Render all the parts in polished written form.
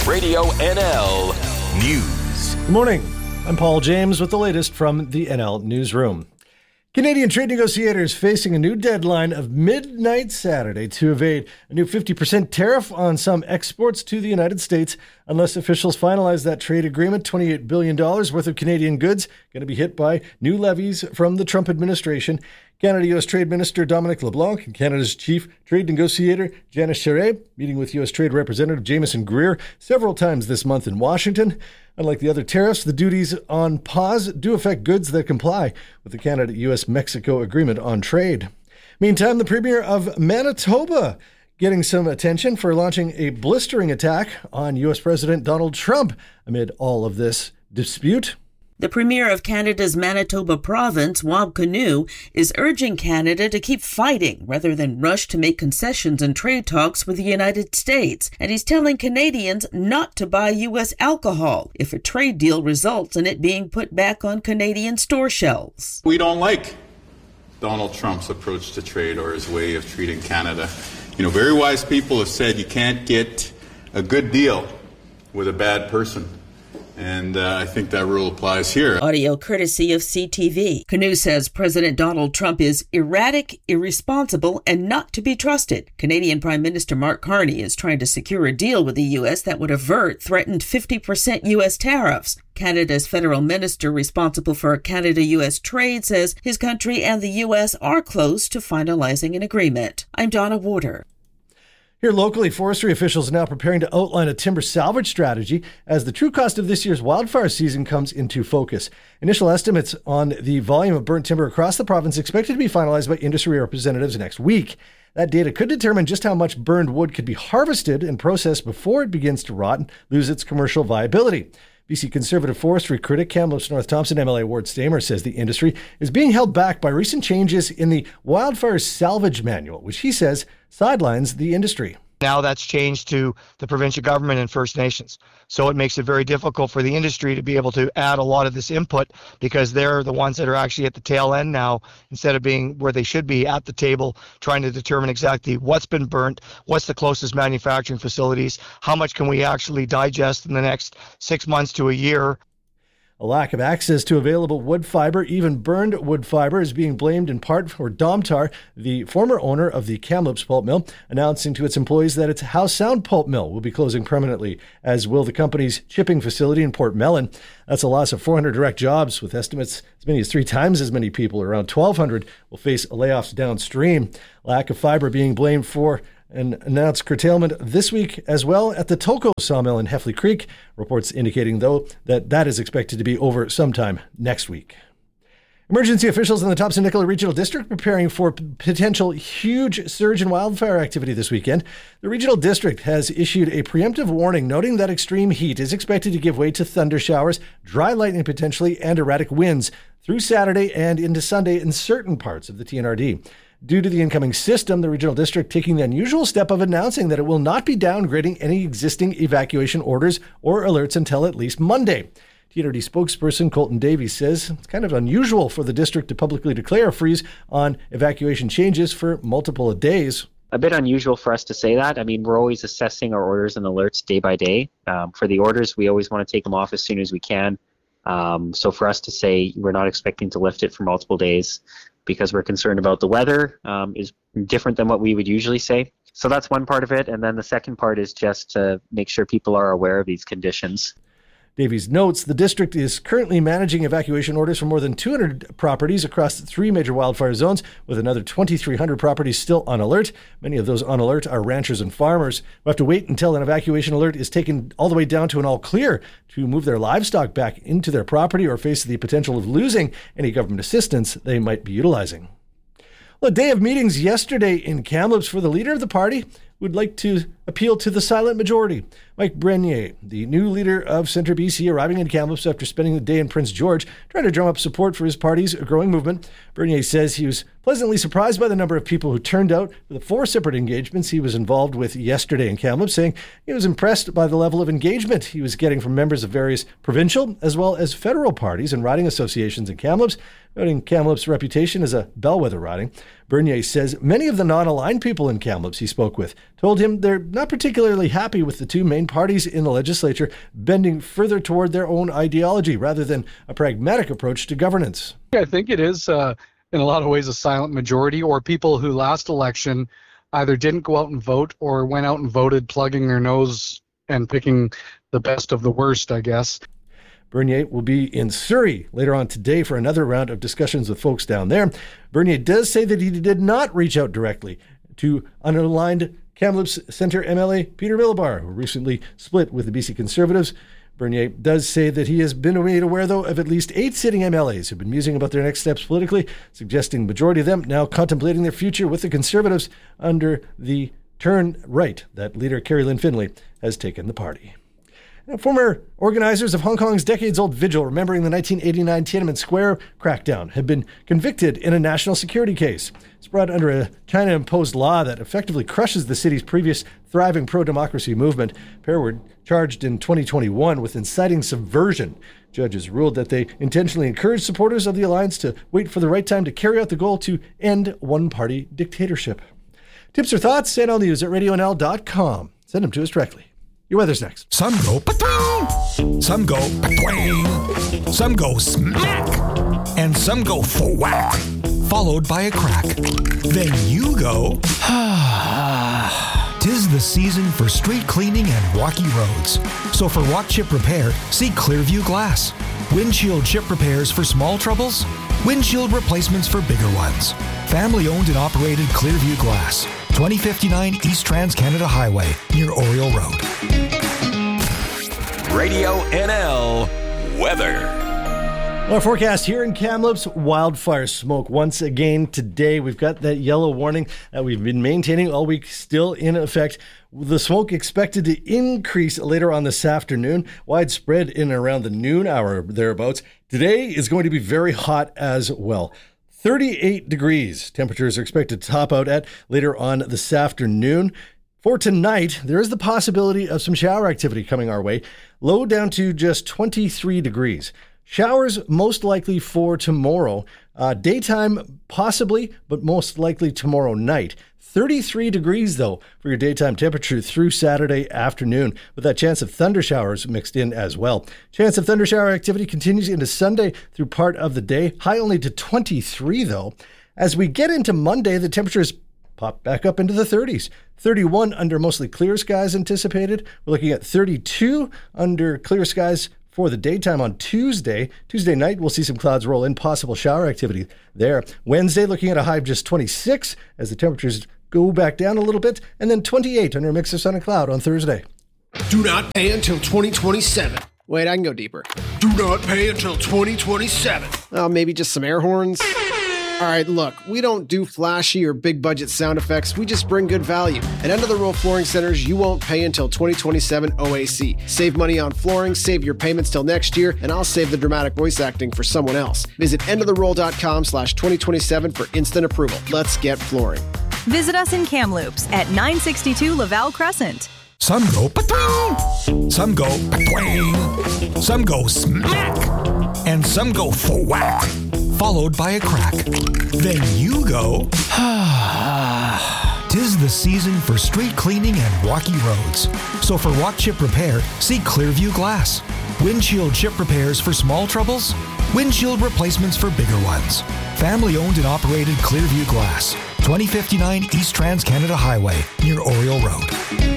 Radio NL News. Good morning. I'm Paul James with the latest from the NL Newsroom. Canadian trade negotiators facing a new deadline of midnight Saturday to evade a new 50% tariff on some exports to the United States. Unless officials finalize that trade agreement, $28 billion worth of Canadian goods going to be hit by new levies from the Trump administration. Canada-U.S. Trade Minister Dominic LeBlanc and Canada's chief trade negotiator Janice Charest meeting with U.S. Trade Representative Jameson Greer several times this month in Washington. Unlike the other tariffs, the duties on pause do affect goods that comply with the Canada-U.S.-Mexico Agreement on Trade. Meantime, the Premier of Manitoba getting some attention for launching a blistering attack on U.S. President Donald Trump amid all of this dispute. The Premier of Canada's Manitoba province, Wab Kinew, is urging Canada to keep fighting rather than rush to make concessions in trade talks with the United States. And he's telling Canadians not to buy U.S. alcohol if a trade deal results in it being put back on Canadian store shelves. We don't like Donald Trump's approach to trade or his way of treating Canada. Very wise people have said you can't get a good deal with a bad person. And I think that rule applies here. Audio courtesy of CTV. Kinew says President Donald Trump is erratic, irresponsible, and not to be trusted. Canadian Prime Minister Mark Carney is trying to secure a deal with the U.S. that would avert threatened 50% U.S. tariffs. Canada's federal minister responsible for Canada-U.S. trade says his country and the U.S. are close to finalizing an agreement. I'm Donna Warder. Here locally, forestry officials are now preparing to outline a timber salvage strategy as the true cost of this year's wildfire season comes into focus. Initial estimates on the volume of burnt timber across the province expected to be finalized by industry representatives next week. That data could determine just how much burned wood could be harvested and processed before it begins to rot and lose its commercial viability. BC Conservative forestry critic Kamloops North Thompson MLA Ward Stamer says the industry is being held back by recent changes in the Wildfire Salvage Manual, which he says sidelines the industry. Now that's changed to the provincial government and First Nations. So it makes it very difficult for the industry to be able to add a lot of this input because they're the ones that are actually at the tail end now instead of being where they should be at the table trying to determine exactly what's been burnt, what's the closest manufacturing facilities, how much can we actually digest in the next 6 months to a year. A lack of access to available wood fiber, even burned wood fiber, is being blamed in part for Domtar, the former owner of the Kamloops pulp mill, announcing to its employees that its Howe Sound pulp mill will be closing permanently, as will the company's chipping facility in Port Mellon. That's a loss of 400 direct jobs, with estimates as many as 3 times as many people, around 1,200, will face layoffs downstream. Lack of fiber being blamed for an announced curtailment this week as well at the Toko sawmill in Heffley Creek. Reports indicating, though, that is expected to be over sometime next week. Emergency officials in the Thompson-Nicola Regional District preparing for potential huge surge in wildfire activity this weekend. The Regional District has issued a preemptive warning noting that extreme heat is expected to give way to thunder showers, dry lightning potentially, and erratic winds through Saturday and into Sunday in certain parts of the TNRD. Due to the incoming system, the Regional District taking the unusual step of announcing that it will not be downgrading any existing evacuation orders or alerts until at least Monday. TNRD spokesperson Colton Davies says it's kind of unusual for the district to publicly declare a freeze on evacuation changes for multiple days. A bit unusual for us to say that. I mean, we're always assessing our orders and alerts day by day. For the orders, we always want to take them off as soon as we can. So for us to say we're not expecting to lift it for multiple days because we're concerned about the weather is different than what we would usually say. So that's one part of it. And then the second part is just to make sure people are aware of these conditions. Davies notes the district is currently managing evacuation orders for more than 200 properties across 3 major wildfire zones, with another 2,300 properties still on alert. Many of those on alert are ranchers and farmers who have to wait until an evacuation alert is taken all the way down to an all clear to move their livestock back into their property or face the potential of losing any government assistance they might be utilizing. Well, a day of meetings yesterday in Kamloops for the leader of the party would like to appeal to the silent majority. Mike Brenier, the new leader of Centre BC, arriving in Kamloops after spending the day in Prince George, trying to drum up support for his party's growing movement. Brenier says he was pleasantly surprised by the number of people who turned out for the 4 separate engagements he was involved with yesterday in Kamloops, saying he was impressed by the level of engagement he was getting from members of various provincial as well as federal parties and riding associations in Kamloops, noting Kamloops' reputation as a bellwether riding. Bernier says many of the non-aligned people in Kamloops he spoke with told him they're not particularly happy with the 2 main parties in the legislature bending further toward their own ideology rather than a pragmatic approach to governance. I think it is, in a lot of ways, a silent majority, or people who last election either didn't go out and vote or went out and voted plugging their nose and picking the best of the worst, I guess. Bernier will be in Surrey later on today for another round of discussions with folks down there. Bernier does say that he did not reach out directly to unaligned Kamloops Centre MLA Peter Millibar, who recently split with the BC Conservatives. Bernier does say that he has been made aware, though, of at least 8 sitting MLAs who've been musing about their next steps politically, suggesting the majority of them now contemplating their future with the Conservatives under the turn right that leader Carrie Lynn Finlay has taken the party. Former organizers of Hong Kong's decades-old vigil remembering the 1989 Tiananmen Square crackdown have been convicted in a national security case. It's brought under a China-imposed law that effectively crushes the city's previous thriving pro-democracy movement. Pair were charged in 2021 with inciting subversion. Judges ruled that they intentionally encouraged supporters of the alliance to wait for the right time to carry out the goal to end one-party dictatorship. Tips or thoughts? NL at radionl.com. Send them to us directly. Your weather's next. Some go pa-twing, some go pa-twang, some go smack, and some go thwack, followed by a crack. Then you go, tis the season for street cleaning and rocky roads. So for walk chip repair, see Clearview Glass. Windshield chip repairs for small troubles, windshield replacements for bigger ones. Family owned and operated Clearview Glass. 2059 East Trans-Canada Highway, near Oriole Road. Radio NL weather. Our forecast here in Kamloops, wildfire smoke once again today. We've got that yellow warning that we've been maintaining all week, still in effect. The smoke expected to increase later on this afternoon, widespread in and around the noon hour thereabouts. Today is going to be very hot as well. 38 degrees temperatures are expected to top out at later on this afternoon. For tonight, there is the possibility of some shower activity coming our way. Low down to just 23 degrees. Showers most likely for tomorrow. Daytime possibly, but most likely tomorrow night. 33 degrees, though, for your daytime temperature through Saturday afternoon, with that chance of thunder showers mixed in as well. Chance of thunder shower activity continues into Sunday through part of the day. High only to 23, though. As we get into Monday, the temperatures pop back up into the 30s. 31 under mostly clear skies anticipated. We're looking at 32 under clear skies for the daytime on Tuesday. Tuesday night, we'll see some clouds roll in, possible shower activity there. Wednesday, looking at a high of just 26 as the temperatures go back down a little bit, and then 28 under a mix of sun and cloud on Thursday. Do not pay until 2027. Wait, I can go deeper. Do not pay until 2027. Oh, maybe just some air horns? All right, look, we don't do flashy or big budget sound effects. We just bring good value. At End of the Row Flooring Centers, you won't pay until 2027 OAC. Save money on flooring, save your payments till next year, and I'll save the dramatic voice acting for someone else. Visit endoftheroll.com/2027 for instant approval. Let's get flooring. Visit us in Kamloops at 962 Laval Crescent. Some go pa-twing, some go pa-twang, some go smack, and some go thwack, followed by a crack. Then you go, tis the season for street cleaning and rocky roads. So for walk chip repair, see Clearview Glass. Windshield chip repairs for small troubles, windshield replacements for bigger ones. Family owned and operated Clearview Glass. 2059 East Trans-Canada Highway, near Oriole Road.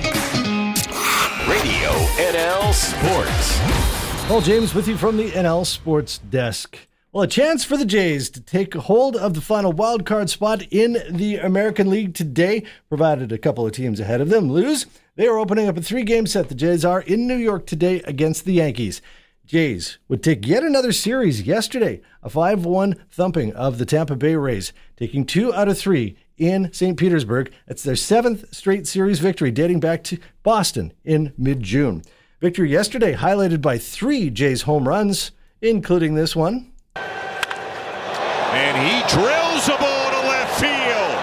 Radio NL Sports. Paul James with you from the NL Sports Desk. Well, a chance for the Jays to take hold of the final wildcard spot in the American League today, provided a couple of teams ahead of them lose. They are opening up a 3-game set. The Jays are in New York today against the Yankees. Jays would take yet another series yesterday, a 5-1 thumping of the Tampa Bay Rays, taking 2 out of 3 in St. Petersburg. It's their 7th straight series victory dating back to Boston in mid-June. Victory yesterday highlighted by 3 Jays home runs, including this one. And he drills the ball to left field.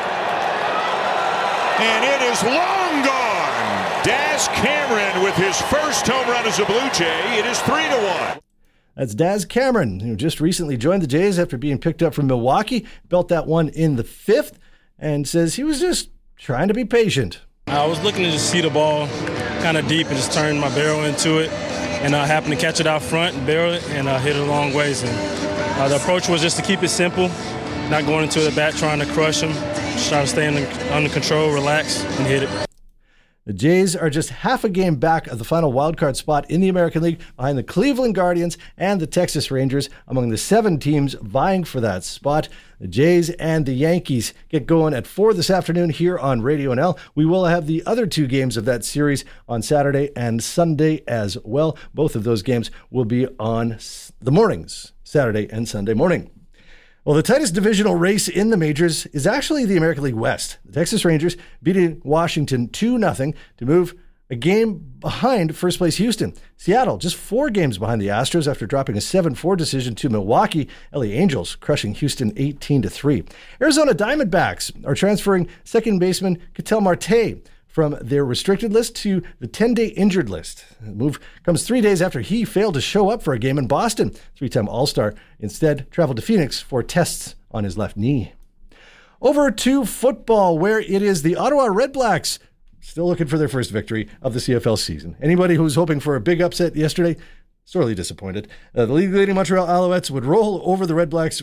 And it is long gone. Daz Cameron with his first home run as a Blue Jay. It is 3-1. That's Daz Cameron, who just recently joined the Jays after being picked up from Milwaukee. Built that one in the 5th and says he was just trying to be patient. I was looking to just see the ball kind of deep and just turn my barrel into it, and I happened to catch it out front and barrel it and hit it a long ways. And the approach was just to keep it simple, not going into the bat trying to crush him, just try to stay under control, relax, and hit it. The Jays are just half a game back of the final wildcard spot in the American League, behind the Cleveland Guardians and the Texas Rangers, among the 7 teams vying for that spot. The Jays and the Yankees get going at 4 this afternoon here on Radio NL. We will have the other 2 games of that series on Saturday and Sunday as well. Both of those games will be on the mornings, Saturday and Sunday morning. Well, the tightest divisional race in the majors is actually the American League West. The Texas Rangers beating Washington 2-0 to move a game behind first place Houston. Seattle just 4 games behind the Astros after dropping a 7-4 decision to Milwaukee. LA Angels crushing Houston 18-3. Arizona Diamondbacks are transferring second baseman Ketel Marte from their restricted list to the 10-day injured list. The move comes 3 days after he failed to show up for a game in Boston. 3-time All-Star instead traveled to Phoenix for tests on his left knee. Over to football, where it is the Ottawa Redblacks still looking for their first victory of the CFL season. Anybody who was hoping for a big upset yesterday, sorely disappointed. The league-leading Montreal Alouettes would roll over the Red Blacks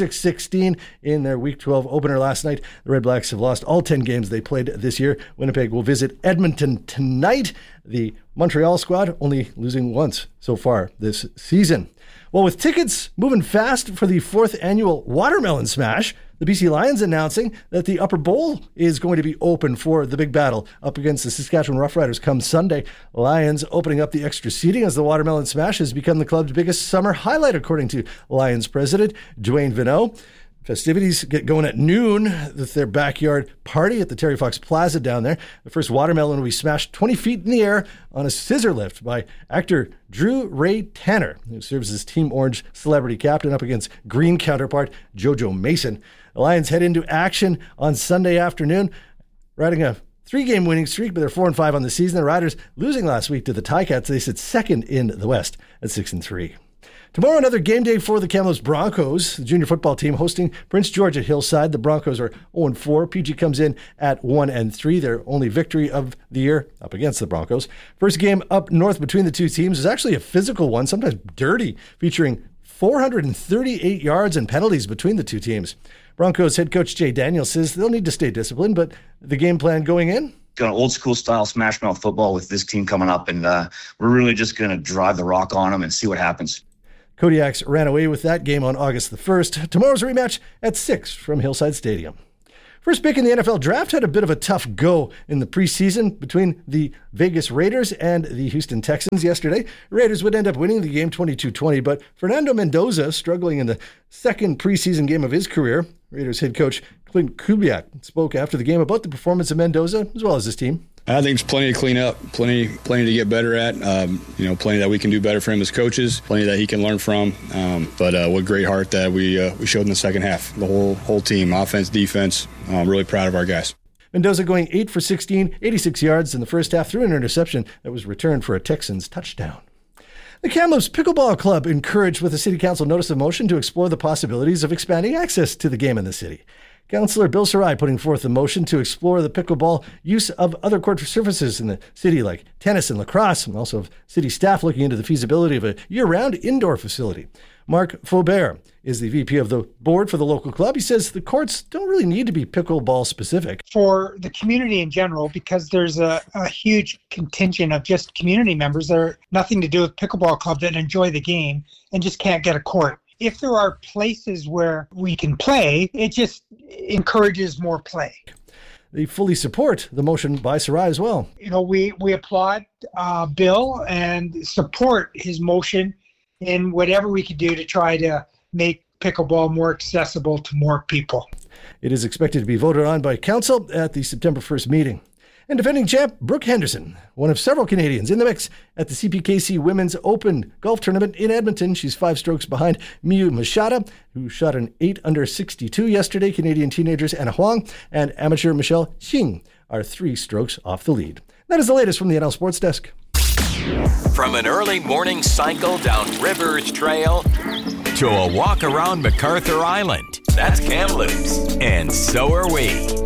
46-16 in their Week 12 opener last night. The Red Blacks have lost all 10 games they played this year. Winnipeg will visit Edmonton tonight. The Montreal squad only losing once so far this season. Well, with tickets moving fast for the 4th annual Watermelon Smash, the BC Lions announcing that the Upper Bowl is going to be open for the big battle up against the Saskatchewan Roughriders come Sunday. Lions opening up the extra seating as the Watermelon Smash has become the club's biggest summer highlight, according to Lions president Dwayne Vineau. Festivities get going at noon with their backyard party at the Terry Fox Plaza down there. The first watermelon will be smashed 20 feet in the air on a scissor lift by actor Drew Ray Tanner, who serves as Team Orange celebrity captain up against Green counterpart Jojo Mason. The Lions head into action on Sunday afternoon, riding a 3-game winning streak, but they're 4-5 on the season. The Riders losing last week to the Ticats. They sit second in the West at 6-3. Tomorrow, another game day for the Kamloops Broncos, the junior football team hosting Prince George at Hillside. The Broncos are 0-4. PG comes in at 1-3, their only victory of the year up against the Broncos. First game up north between the two teams is actually a physical one, sometimes dirty, featuring 438 yards and penalties between the two teams. Broncos head coach Jay Daniels says they'll need to stay disciplined, but the game plan going in? Got an old school style smash mouth football with this team coming up, and we're really just going to drive the rock on them and see what happens. Kodiaks ran away with that game on August the 1st. Tomorrow's rematch at 6 from Hillside Stadium. First pick in the NFL draft had a bit of a tough go in the preseason between the Vegas Raiders and the Houston Texans yesterday. Raiders would end up winning the game 22-20, but Fernando Mendoza struggling in the second preseason game of his career. Raiders head coach Clint Kubiak spoke after the game about the performance of Mendoza as well as his team. I think there's plenty to clean up, plenty to get better at. Plenty that we can do better for him as coaches, plenty that he can learn from. But what great heart that we showed in the second half. The whole team, offense, defense. I'm really proud of our guys. Mendoza going 8 for 16, 86 yards in the first half through an interception that was returned for a Texans touchdown. The Kamloops Pickleball Club encouraged with a City Council notice of motion to explore the possibilities of expanding access to the game in the city. Councillor Bill Sarai putting forth a motion to explore the pickleball use of other court surfaces in the city like tennis and lacrosse, and also of city staff looking into the feasibility of a year-round indoor facility. Mark Faubert is the VP of the board for the local club. He says the courts don't really need to be pickleball specific. For the community in general, because there's a huge contingent of just community members that are nothing to do with pickleball club that enjoy the game and just can't get a court. If there are places where we can play, it just encourages more play. They fully support the motion by Sarai as well. We applaud Bill and support his motion in whatever we can do to try to make pickleball more accessible to more people. It is expected to be voted on by council at the September 1st meeting. And defending champ Brooke Henderson, one of several Canadians in the mix at the CPKC Women's Open Golf Tournament in Edmonton. She's 5 strokes behind Miyu Machada, who shot an 8 under 62 yesterday. Canadian teenagers Anna Huang and amateur Michelle Xing are 3 strokes off the lead. That is the latest from the NL Sports Desk. From an early morning cycle down Rivers Trail to a walk around MacArthur Island, that's Kamloops, and so are we.